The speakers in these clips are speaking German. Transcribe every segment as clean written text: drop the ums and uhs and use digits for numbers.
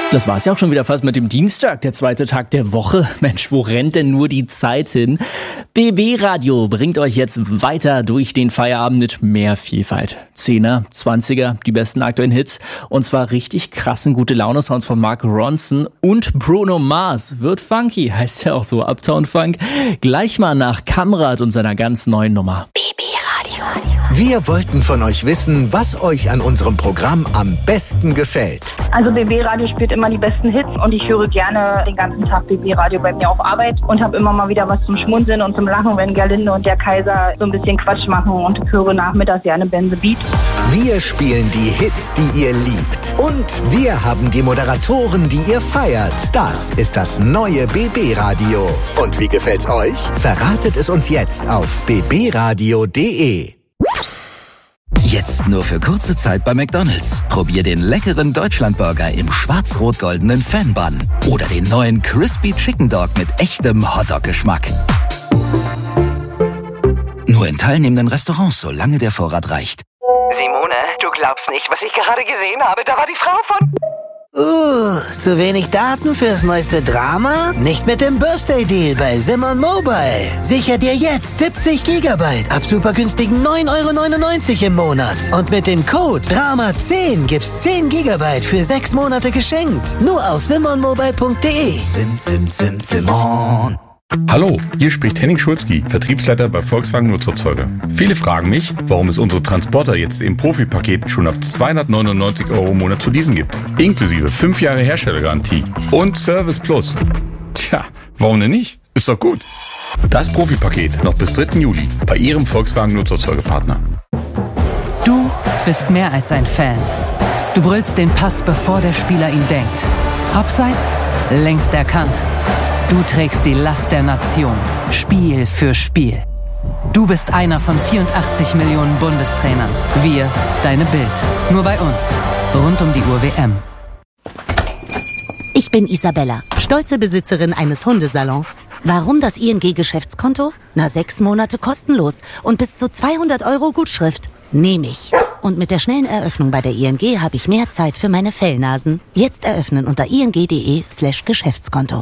Das war's ja auch schon wieder fast mit dem Dienstag, der zweite Tag der Woche. Mensch, wo rennt denn nur die Zeit hin? BB Radio bringt euch jetzt weiter durch den Feierabend mit mehr Vielfalt. 10er, 20er, die besten aktuellen Hits und zwar richtig krassen Gute-Laune-Sounds von Mark Ronson und Bruno Mars. Wird funky, heißt ja auch so, Uptown Funk. Gleich mal nach Kamrat und seiner ganz neuen Nummer. BB Radio. Wir wollten von euch wissen, was euch an unserem Programm am besten gefällt. Also BB Radio spielt immer die besten Hits und ich höre gerne den ganzen Tag BB Radio bei mir auf Arbeit und habe immer mal wieder was zum Schmunzeln und zum Lachen, wenn Gerlinde und der Kaiser so ein bisschen Quatsch machen und höre nachmittags gerne Ben The Beat. Wir spielen die Hits, die ihr liebt. Und wir haben die Moderatoren, die ihr feiert. Das ist das neue BB Radio. Und wie gefällt's euch? Verratet es uns jetzt auf bbradio.de. Jetzt nur für kurze Zeit bei McDonald's. Probier den leckeren Deutschlandburger im schwarz-rot-goldenen Fan-Bun. Oder den neuen Crispy Chicken Dog mit echtem Hotdog-Geschmack. Nur in teilnehmenden Restaurants, solange der Vorrat reicht. Simone, du glaubst nicht, was ich gerade gesehen habe. Da war die Frau von... Zu wenig Daten fürs neueste Drama? Nicht mit dem Birthday Deal bei Simon Mobile. Sicher dir jetzt 70 GB ab super günstigen 9,99 € im Monat. Und mit dem Code DRAMA10 gibt's 10 GB für 6 Monate geschenkt. Nur auf simonmobile.de. Simon. Hallo, hier spricht Henning Schulzki, Vertriebsleiter bei Volkswagen Nutzerzeuger. Viele fragen mich, warum es unsere Transporter jetzt im Profi-Paket schon ab 299 € im Monat zu leasen gibt. Inklusive 5 Jahre Herstellergarantie und Service Plus. Tja, warum denn nicht? Ist doch gut. Das Profi-Paket noch bis 3. Juli bei Ihrem Volkswagen Nutzerzeugerpartner. Du bist mehr als ein Fan. Du brüllst den Pass, bevor der Spieler ihn denkt. Abseits, längst erkannt. Du trägst die Last der Nation, Spiel für Spiel. Du bist einer von 84 Millionen Bundestrainern. Wir, deine Bild. Nur bei uns. Rund um die Uhr WM. Ich bin Isabella, stolze Besitzerin eines Hundesalons. Warum das ING-Geschäftskonto? 6 Monate kostenlos und bis zu 200 € Gutschrift. Nehme ich. Und mit der schnellen Eröffnung bei der ING habe ich mehr Zeit für meine Fellnasen. Jetzt eröffnen unter ing.de/Geschäftskonto.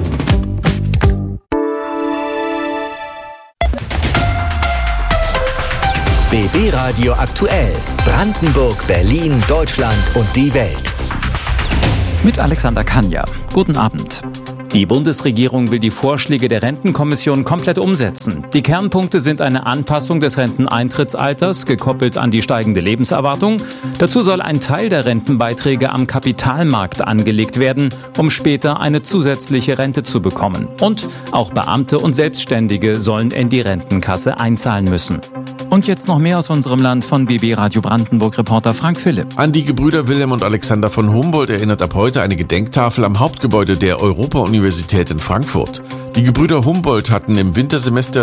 BB Radio aktuell. Brandenburg, Berlin, Deutschland und die Welt. Mit Alexander Kanja. Guten Abend. Die Bundesregierung will die Vorschläge der Rentenkommission komplett umsetzen. Die Kernpunkte sind eine Anpassung des Renteneintrittsalters, gekoppelt an die steigende Lebenserwartung. Dazu soll ein Teil der Rentenbeiträge am Kapitalmarkt angelegt werden, um später eine zusätzliche Rente zu bekommen. Und auch Beamte und Selbstständige sollen in die Rentenkasse einzahlen müssen. Und jetzt noch mehr aus unserem Land von BB Radio Brandenburg-Reporter Frank Philipp. An die Gebrüder Wilhelm und Alexander von Humboldt erinnert ab heute eine Gedenktafel am Hauptgebäude der Europa-Universität in Frankfurt. Die Gebrüder Humboldt hatten im Wintersemester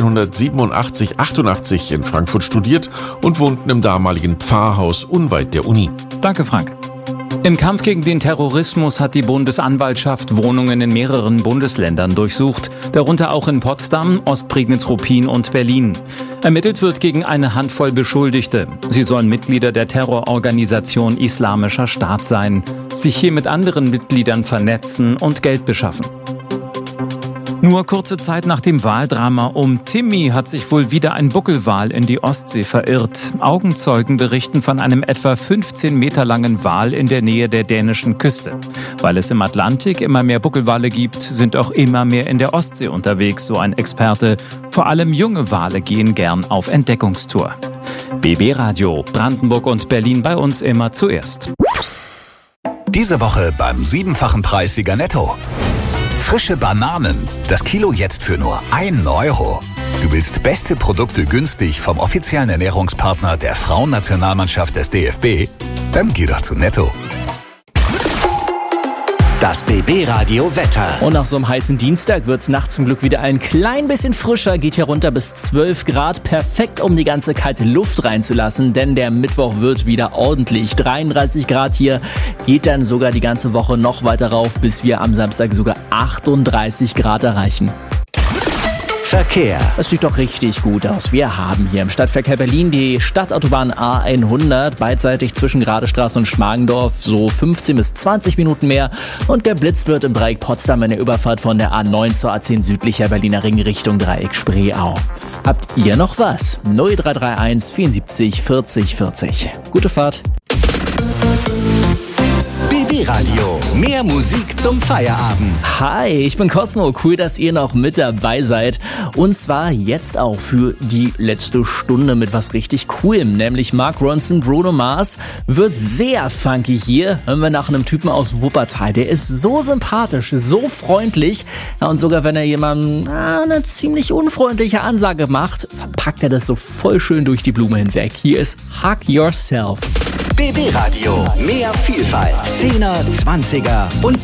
1787-88 in Frankfurt studiert und wohnten im damaligen Pfarrhaus unweit der Uni. Danke, Frank. Im Kampf gegen den Terrorismus hat die Bundesanwaltschaft Wohnungen in mehreren Bundesländern durchsucht, darunter auch in Potsdam, Ostprignitz-Ruppin und Berlin. Ermittelt wird gegen eine Handvoll Beschuldigte. Sie sollen Mitglieder der Terrororganisation Islamischer Staat sein, sich hier mit anderen Mitgliedern vernetzen und Geld beschaffen. Nur kurze Zeit nach dem Waldrama um Timmy hat sich wohl wieder ein Buckelwal in die Ostsee verirrt. Augenzeugen berichten von einem etwa 15 Meter langen Wal in der Nähe der dänischen Küste. Weil es im Atlantik immer mehr Buckelwale gibt, sind auch immer mehr in der Ostsee unterwegs, so ein Experte. Vor allem junge Wale gehen gern auf Entdeckungstour. BB Radio, Brandenburg und Berlin bei uns immer zuerst. Diese Woche beim 7-fachen Preissieger Netto. Frische Bananen. Das Kilo jetzt für nur 1 €. Du willst beste Produkte günstig vom offiziellen Ernährungspartner der Frauennationalmannschaft des DFB? Dann geh doch zu Netto. Das BB-Radio Wetter. Und nach so einem heißen Dienstag wird's nachts zum Glück wieder ein klein bisschen frischer, geht hier runter bis 12 Grad. Perfekt, um die ganze kalte Luft reinzulassen, denn der Mittwoch wird wieder ordentlich. 33 Grad hier, geht dann sogar die ganze Woche noch weiter rauf, bis wir am Samstag sogar 38 Grad erreichen. Verkehr. Das sieht doch richtig gut aus. Wir haben hier im Stadtverkehr Berlin die Stadtautobahn A100, beidseitig zwischen Gradestraße und Schmargendorf, so 15 bis 20 Minuten mehr. Und geblitzt wird im Dreieck Potsdam in der Überfahrt von der A9 zur A10 südlicher Berliner Ring Richtung Dreieck Spreeau. Habt ihr noch was? 0331 74 40 40. Gute Fahrt. BB Radio. Mehr Musik zum Feierabend. Hi, ich bin Cosmo. Cool, dass ihr noch mit dabei seid. Und zwar jetzt auch für die letzte Stunde mit was richtig Coolem. Nämlich Mark Ronson, Bruno Mars. Wird sehr funky hier. Hören wir nach einem Typen aus Wuppertal. Der ist so sympathisch, so freundlich. Ja, und sogar wenn er jemandem eine ziemlich unfreundliche Ansage macht, verpackt er das so voll schön durch die Blume hinweg. Hier ist Hug Yourself. BB Radio. Mehr Vielfalt. 10er, 20er und